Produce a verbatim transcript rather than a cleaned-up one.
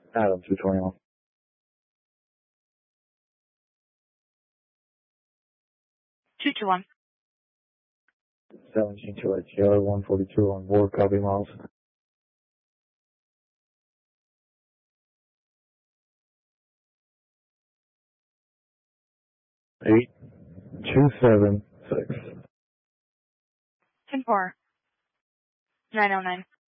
Adam two twenty-one. two two one. seventeen two eight Kilo one forty-two on board, copy miles. eight two seven six. ten four. nine oh nine.